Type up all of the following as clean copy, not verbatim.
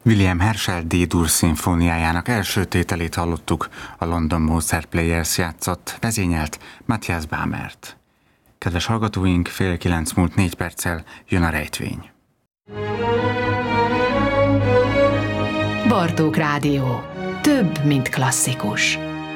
William Herschel D-dur szimfóniájának első tételét hallottuk, a London Mozart Players játszott, vezényelt Matthias Bamert. Kedves hallgatóink, 8:30 múlt 4 perccel jön a rejtvény. Bartók Rádió. Több, mint klasszikus.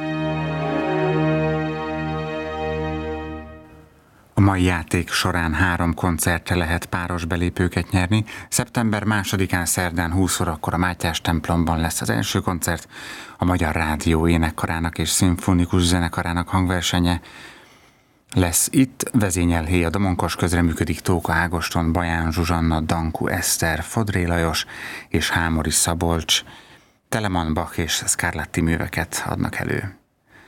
A mai játék során 3 koncertre lehet páros belépőket nyerni. Szeptember 2-án szerdán 20 órakor a Mátyás templomban lesz az első koncert, a Magyar Rádió énekkarának és szimfonikus zenekarának hangversenye lesz itt. Vezényel Héja Domonkos, közreműködik Tóka Ágoston, Baján Zsuzsanna, Dankú Eszter, Fodré Lajos és Hámori Szabolcs. Telemann, Bach és Scarlatti műveket adnak elő.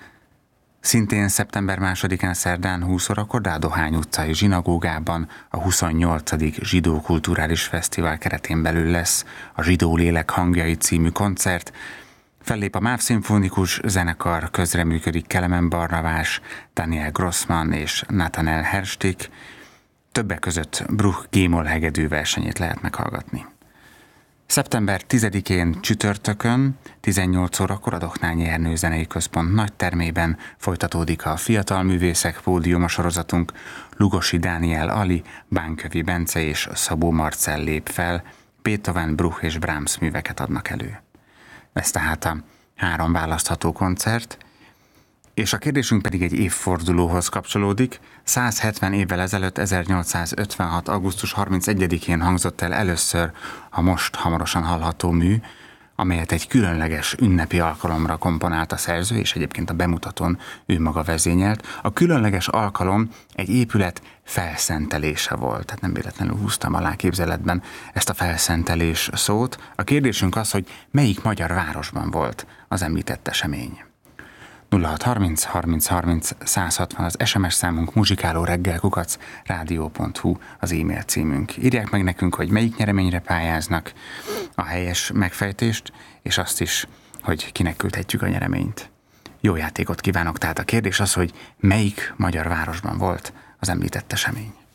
Szintén szeptember 2-án szerdán 20 órakor Dádohány utcai zsinagógában a 28. Zsidó Kulturális Fesztivál keretén belül lesz a Zsidó Lélek hangjai című koncert. Fellép a MÁV szimfonikus zenekar, közreműködik Kelemen Barnabás, Daniel Grossman és Nathanael Herstik. Többek között Bruch G-moll hegedű versenyét lehet meghallgatni. Szeptember 10-én csütörtökön 18 órakor a Doknányi Ernő Zenei Központ nagytermében folytatódik a Fiatal Művészek Pódiuma sorozatunk. Lugosi Dániel Ali, Bánkövi Bence és Szabó Marcell lép fel, Beethoven, Bruch és Brahms műveket adnak elő. Ez tehát a 3 választható koncert, és a kérdésünk pedig egy évfordulóhoz kapcsolódik. 170 évvel ezelőtt, 1856. augusztus 31-én hangzott el először a most hamarosan hallható mű, amelyet egy különleges ünnepi alkalomra komponált a szerző, és egyébként a bemutatón ő maga vezényelt. A különleges alkalom egy épület felszentelése volt, tehát nem véletlenül húztam alá képzeletben ezt a felszentelés szót. A kérdésünk az, hogy melyik magyar városban volt az említett esemény. 0630 30 30 160 az SMS számunk, muzsikálóreggel@rádió.hu az e-mail címünk. Írják meg nekünk, hogy melyik nyereményre pályáznak, a helyes megfejtést, és azt is, hogy kinek küldhetjük a nyereményt. Jó játékot kívánok, tehát a kérdés az, hogy melyik magyar városban volt az említett esemény.